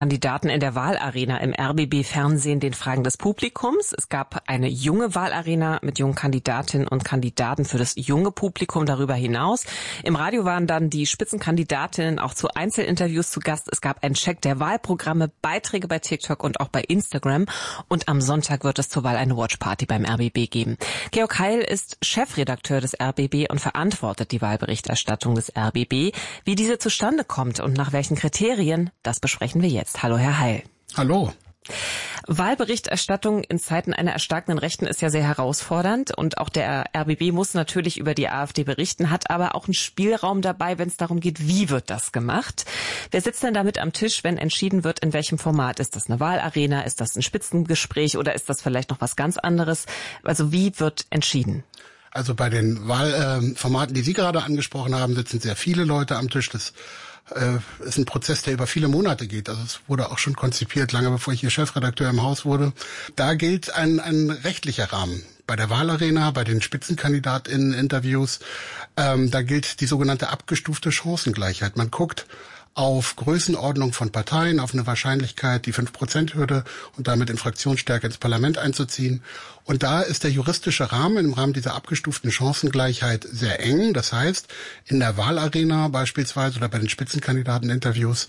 Kandidaten in der Wahlarena im RBB-Fernsehen den Fragen des Publikums. Es gab eine junge Wahlarena mit jungen Kandidatinnen und Kandidaten für das junge Publikum darüber hinaus. Im Radio waren dann die Spitzenkandidatinnen auch zu Einzelinterviews zu Gast. Es gab einen Check der Wahlprogramme, Beiträge bei TikTok und auch bei Instagram. Und am Sonntag wird es zur Wahl eine Watchparty beim RBB geben. Georg Heil ist Chefredakteur des RBB und verantwortet die Wahlberichterstattung des RBB. Wie diese zustande kommt und nach welchen Kriterien, das besprechen wir jetzt. Hallo, Herr Heil. Hallo. Wahlberichterstattung in Zeiten einer erstarkenden Rechten ist ja sehr herausfordernd und auch der RBB muss natürlich über die AfD berichten, hat aber auch einen Spielraum dabei, wenn es darum geht, wie wird das gemacht. Wer sitzt denn damit am Tisch, wenn entschieden wird, in welchem Format? Ist das eine Wahlarena, ist das ein Spitzengespräch oder ist das vielleicht noch was ganz anderes? Also wie wird entschieden? Also bei den Wahlformaten, die Sie gerade angesprochen haben, sitzen sehr viele Leute am Tisch. Das ist ein Prozess, der über viele Monate geht. Also es wurde auch schon konzipiert, lange bevor ich hier Chefredakteur im Haus wurde. Da gilt ein rechtlicher Rahmen. Bei der Wahlarena, bei den SpitzenkandidatInnen-Interviews, da gilt die sogenannte abgestufte Chancengleichheit. Man guckt auf Größenordnung von Parteien, auf eine Wahrscheinlichkeit, die 5%-Hürde und damit in Fraktionsstärke ins Parlament einzuziehen. Und da ist der juristische Rahmen im Rahmen dieser abgestuften Chancengleichheit sehr eng. Das heißt, in der Wahlarena beispielsweise oder bei den Spitzenkandidateninterviews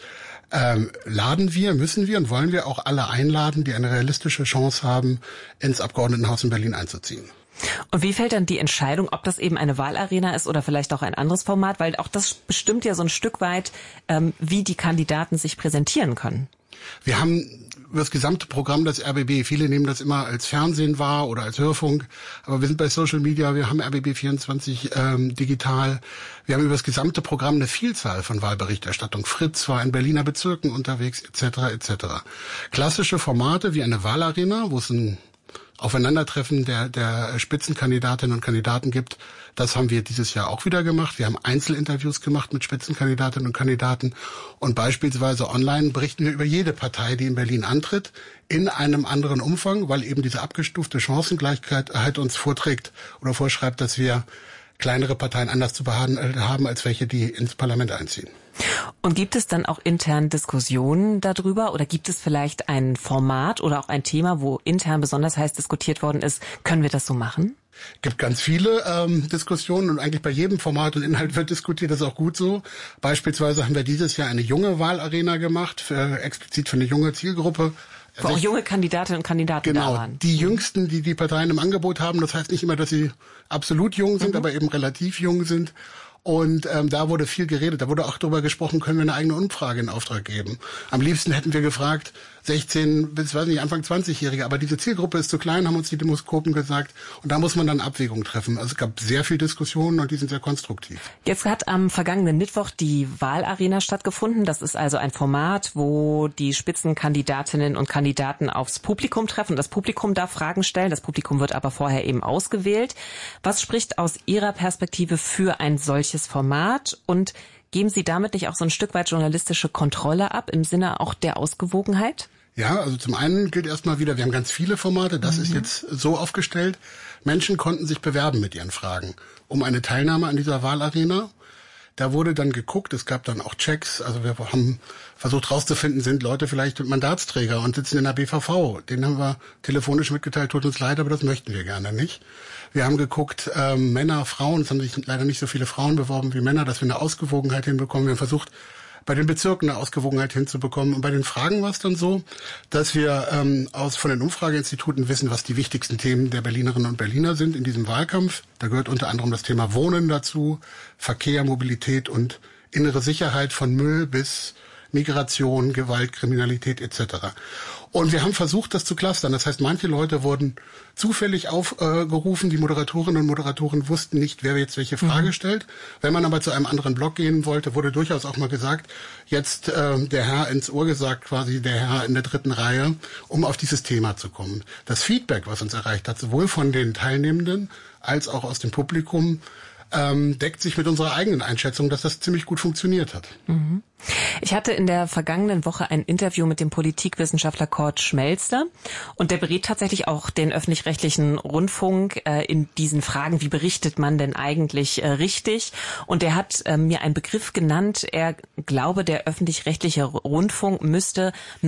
müssen wir und wollen wir auch alle einladen, die eine realistische Chance haben, ins Abgeordnetenhaus in Berlin einzuziehen. Und wie fällt dann die Entscheidung, ob das eben eine Wahlarena ist oder vielleicht auch ein anderes Format? Weil auch das bestimmt ja so ein Stück weit, wie die Kandidaten sich präsentieren können. Wir haben über das gesamte Programm des RBB, viele nehmen das immer als Fernsehen wahr oder als Hörfunk, aber wir sind bei Social Media, wir haben RBB24 digital, wir haben über das gesamte Programm eine Vielzahl von Wahlberichterstattung. Fritz war in Berliner Bezirken unterwegs, etc. etc. Klassische Formate wie eine Wahlarena, wo es ein Aufeinandertreffen der Spitzenkandidatinnen und Kandidaten gibt. Das haben wir dieses Jahr auch wieder gemacht. Wir haben Einzelinterviews gemacht mit Spitzenkandidatinnen und Kandidaten und beispielsweise online berichten wir über jede Partei, die in Berlin antritt, in einem anderen Umfang, weil eben diese abgestufte Chancengleichheit uns vorträgt oder vorschreibt, dass wir kleinere Parteien anders zu behandeln haben, als welche, die ins Parlament einziehen. Und gibt es dann auch intern Diskussionen darüber oder gibt es vielleicht ein Format oder auch ein Thema, wo intern besonders heiß diskutiert worden ist, können wir das so machen? Es gibt ganz viele Diskussionen und eigentlich bei jedem Format und Inhalt wird diskutiert, das ist auch gut so. Beispielsweise haben wir dieses Jahr eine junge Wahlarena gemacht, explizit für eine junge Zielgruppe. Wo auch junge Kandidatinnen und Kandidaten da waren. Genau, die Jüngsten, die Parteien im Angebot haben. Das heißt nicht immer, dass sie absolut jung sind, aber eben relativ jung sind. Und da wurde viel geredet. Da wurde auch darüber gesprochen, können wir eine eigene Umfrage in Auftrag geben. Am liebsten hätten wir gefragt, 16 bis, weiß nicht, Anfang 20-Jährige. Aber diese Zielgruppe ist zu klein, haben uns die Demoskopen gesagt. Und da muss man dann Abwägungen treffen. Also es gab sehr viel Diskussionen und die sind sehr konstruktiv. Jetzt hat am vergangenen Mittwoch die Wahlarena stattgefunden. Das ist also ein Format, wo die Spitzenkandidatinnen und Kandidaten aufs Publikum treffen. Das Publikum darf Fragen stellen. Das Publikum wird aber vorher eben ausgewählt. Was spricht aus Ihrer Perspektive für ein solches Format? Und geben Sie damit nicht auch so ein Stück weit journalistische Kontrolle ab im Sinne auch der Ausgewogenheit? Ja, also zum einen gilt erstmal wieder, wir haben ganz viele Formate, das ist jetzt so aufgestellt. Menschen konnten sich bewerben mit ihren Fragen um eine Teilnahme an dieser Wahlarena. Da wurde dann geguckt, es gab dann auch Checks, also wir haben versucht rauszufinden, sind Leute vielleicht Mandatsträger und sitzen in der BVV. Denen haben wir telefonisch mitgeteilt, tut uns leid, aber das möchten wir gerne nicht. Wir haben geguckt, Männer, Frauen, es haben sich leider nicht so viele Frauen beworben wie Männer, dass wir eine Ausgewogenheit hinbekommen. Wir haben versucht, bei den Bezirken eine Ausgewogenheit hinzubekommen. Und bei den Fragen war es dann so, dass wir von den Umfrageinstituten wissen, was die wichtigsten Themen der Berlinerinnen und Berliner sind in diesem Wahlkampf. Da gehört unter anderem das Thema Wohnen dazu, Verkehr, Mobilität und innere Sicherheit von Müll bis Migration, Gewalt, Kriminalität etc. Und wir haben versucht, das zu clustern. Das heißt, manche Leute wurden zufällig aufgerufen. Die Moderatorinnen und Moderatoren wussten nicht, wer jetzt welche Frage stellt. Wenn man aber zu einem anderen Blog gehen wollte, wurde durchaus auch mal gesagt, jetzt der Herr ins Ohr gesagt, quasi der Herr in der dritten Reihe, um auf dieses Thema zu kommen. Das Feedback, was uns erreicht hat, sowohl von den Teilnehmenden als auch aus dem Publikum, deckt sich mit unserer eigenen Einschätzung, dass das ziemlich gut funktioniert hat. Ich hatte in der vergangenen Woche ein Interview mit dem Politikwissenschaftler Kurt Schmelzler und der berät tatsächlich auch den öffentlich-rechtlichen Rundfunk in diesen Fragen, wie berichtet man denn eigentlich richtig? Und der hat mir einen Begriff genannt, er glaube, der öffentlich-rechtliche Rundfunk müsste